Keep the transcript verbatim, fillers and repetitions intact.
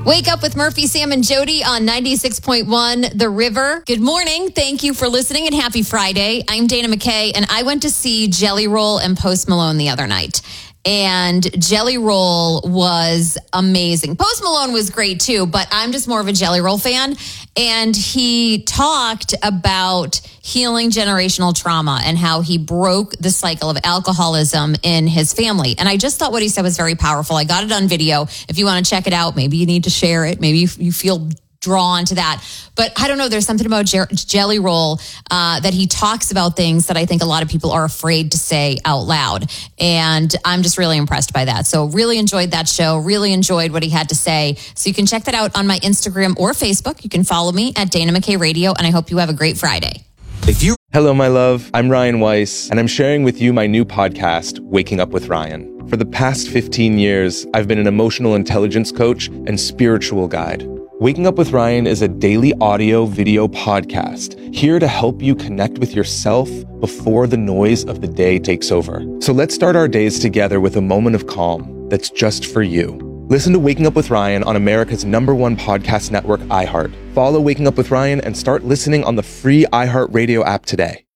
Wake up with Murphy, Sam, and Jody on ninety-six point one The River. Good morning. Thank you for listening and happy Friday. I'm Dana McKay, and I went to see Jelly Roll and Post Malone the other night. And Jelly Roll was amazing. Post Malone was great too, but I'm just more of a Jelly Roll fan. And he talked about healing generational trauma and how he broke the cycle of alcoholism in his family. And I just thought what he said was very powerful. I got it on video. If you want to check it out, maybe you need to share it. Maybe you, you feel drawn to that. But I don't know, there's something about Jer- Jelly Roll uh, that he talks about things that I think a lot of people are afraid to say out loud. And I'm just really impressed by that. So really enjoyed that show, really enjoyed what he had to say. So you can check that out on my Instagram or Facebook. You can follow me at Dana McKay Radio, and I hope you have a great Friday. If you Hello, my love. I'm Ryan Weiss, and I'm sharing with you my new podcast, Waking Up with Ryan. For the past fifteen years, I've been an emotional intelligence coach and spiritual guide. Waking Up with Ryan is a daily audio video podcast here to help you connect with yourself before the noise of the day takes over. So let's start our days together with a moment of calm that's just for you. Listen to Waking Up with Ryan on America's number one podcast network, iHeart. Follow Waking Up with Ryan and start listening on the free iHeartRadio app today.